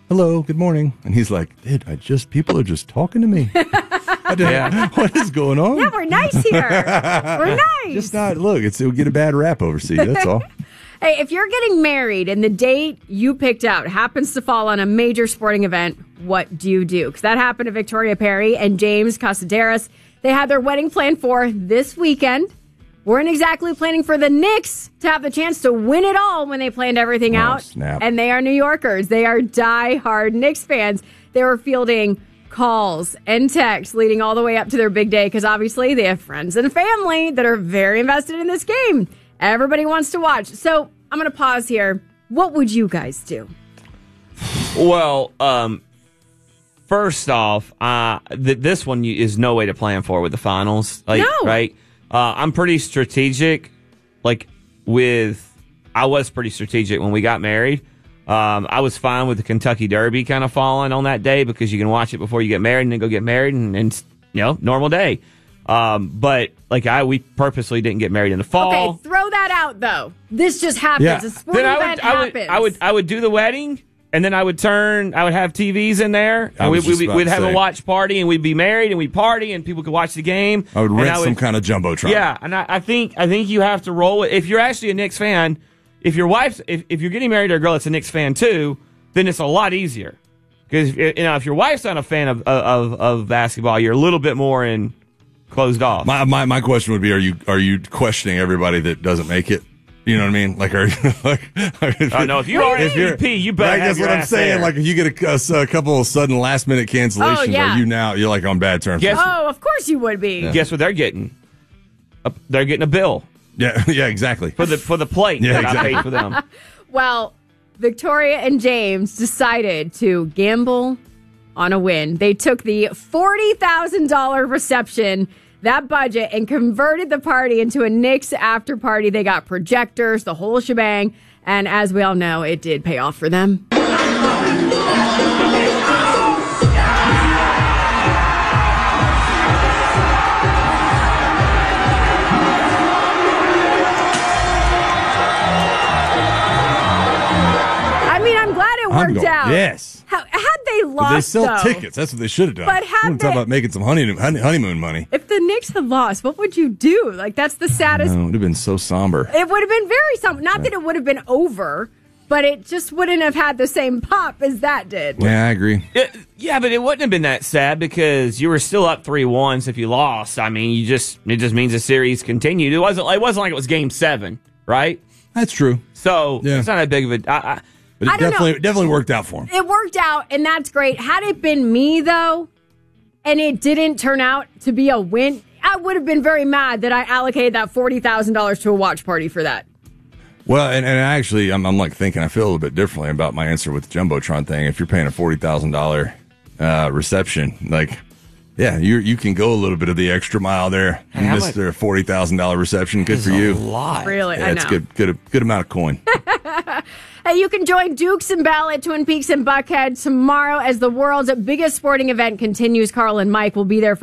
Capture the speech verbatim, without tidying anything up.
hello, good morning. And he's like, dude, I just, people are just talking to me. I didn't, Yeah. What is going on? Yeah, we're nice here. We're nice. Just not, look, it's, it'll get a bad rap overseas, that's all. Hey, if you're getting married and the date you picked out happens to fall on a major sporting event, what do you do? Because that happened to Victoria Perry and James Casaderas. They had their wedding planned for this weekend. Weren't exactly planning for the Knicks to have the chance to win it all when they planned everything Oh, out. snap. And they are New Yorkers. They are diehard Knicks fans. They were fielding calls and texts leading all the way up to their big day because obviously they have friends and family that are very invested in this game. Everybody wants to watch. So I'm going to pause here. What would you guys do? Well, um, first off, uh, th- this one is no way to plan for with the finals. Like, No. Right? Uh, I'm pretty strategic. Like, with, I was pretty strategic when we got married. Um, I was fine with the Kentucky Derby kind of falling on that day because you can watch it before you get married and then go get married and, and you know, normal day. Um, but like I, we purposely didn't get married in the fall. Okay, throw that out though. This just happens. Yeah. A sporting Then I event would, I would, happens. I would, I would do the wedding, and then I would turn. I would have T Vs in there, I and we, was just we, about we'd to have say. a watch party, and we'd be married, and we'd party, and people could watch the game. I would and rent some kind of jumbotron. Yeah, and I, I think I think you have to roll it. If you're actually a Knicks fan, if your wife's, if, if you're getting married to a girl that's a Knicks fan too, then it's a lot easier. Because you know, if your wife's not a fan of, of of basketball, you're a little bit more in closed off. My, my my question would be: Are you are you questioning everybody that doesn't make it? You know what I mean? Like, are you like? Oh no! If you are if M V P, you better right, have that's your what I'm ass saying. there. Like, if you get a, a, a couple of sudden last minute cancellations, Oh, yeah. are you now you're like on bad terms? Yes. Oh, of course you would be. Guess what they're getting? A, they're getting a bill Yeah, yeah, exactly. for the for the plate Yeah, that exactly. I paid for them. Well, Victoria and James decided to gamble on a win. They took the forty thousand dollars reception, that budget, and converted the party into a Knicks after party. They got projectors, the whole shebang. And as we all know, it did pay off for them. I mean, I'm glad it I'm worked going, out. yes. How, had they But lost, they sell though, tickets. That's what they should have done. But had We're talking they- about making some honeymoon honey, honeymoon money. if the Knicks had lost, what would you do? Like, that's the saddest. No, it would have been so somber. It would have been very something. Not that it would have been over, but it just wouldn't have had the same pop as that did. Yeah, I agree. It- yeah, but it wouldn't have been that sad because you were still up three one. So if you lost, I mean, you just it just means the series continued. It wasn't it wasn't like it was Game Seven, right? That's true. So Yeah. it's not that big of a. I, I, But it I don't definitely know. it definitely worked out for him. It worked out, and that's great. Had it been me, though, and it didn't turn out to be a win, I would have been very mad that I allocated that forty thousand dollars to a watch party for that. Well, and, and actually, I'm, I'm like thinking, I feel a little bit differently about my answer with the Jumbotron thing. If you're paying a forty thousand dollars uh, reception, like, yeah, you you can go a little bit of the extra mile there and how miss much- their forty thousand dollars reception. Good for a you. lot. Really, Yeah, I it's know. good, good, good amount of coin. Hey, you can join Dukes and Bell at Twin Peaks and Buckhead tomorrow as the world's biggest sporting event continues. Carl and Mike will be there for